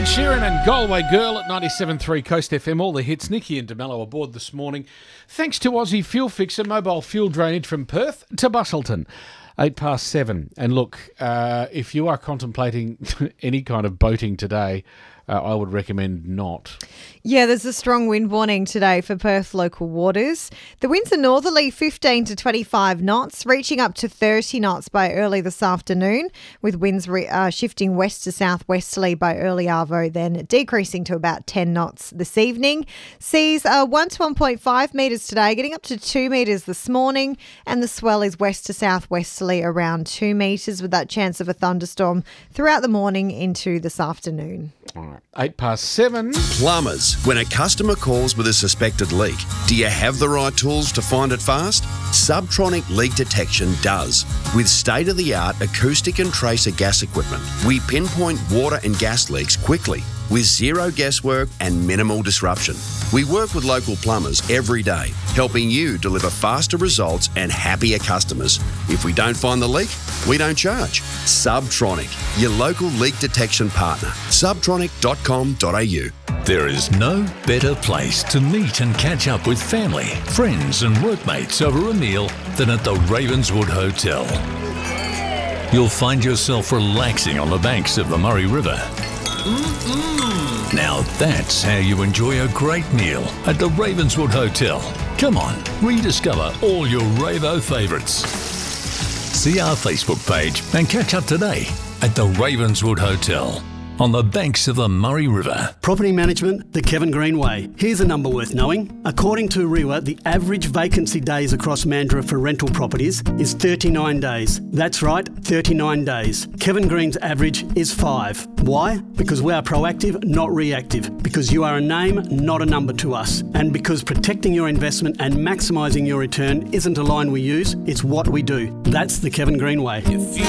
Ed Sheeran and Galway Girl at 97.3 Coast FM. All the hits. Nikki and DeMello aboard this morning. Thanks to Aussie Fuel Fixer, mobile fuel drainage from Perth to Busselton. 7:08. And look, if you are contemplating any kind of boating today, I would recommend not. Yeah, there's a strong wind warning today for Perth local waters. The winds are northerly 15 to 25 knots, reaching up to 30 knots by early this afternoon, with winds shifting west to southwesterly by early arvo, then decreasing to about 10 knots this evening. Seas are 1 to 1.5 metres today, getting up to 2 metres this morning, and the swell is west to southwesterly around 2 metres, with that chance of a thunderstorm throughout the morning into this afternoon. All right, 7:08. Plumbers, when a customer calls with a suspected leak, do you have the right tools to find it fast? Subtronic Leak Detection does. With state-of-the-art acoustic and tracer gas equipment, we pinpoint water and gas leaks quickly with zero guesswork and minimal disruption. We work with local plumbers every day, helping you deliver faster results and happier customers. If we don't find the leak, we don't charge. Subtronic, your local leak detection partner. Subtronic.com.au. There is no better place to meet and catch up with family, friends and workmates over a meal than at the Ravenswood Hotel. You'll find yourself relaxing on the banks of the Murray River. Now that's how you enjoy a great meal at the Ravenswood Hotel. Come on, rediscover all your Ravo favourites. See our Facebook page and catch up today at the Ravenswood Hotel on the banks of the Murray River. Property management the Kevin Green way. Here's a number worth knowing. According to REWA, the average vacancy days across Mandurah for rental properties is 39 days. That's right, 39 days. Kevin Green's average is 5. Why? Because we are proactive, not reactive. Because you are a name, not a number to us. And because protecting your investment and maximising your return isn't a line we use, it's what we do. That's the Kevin Green way.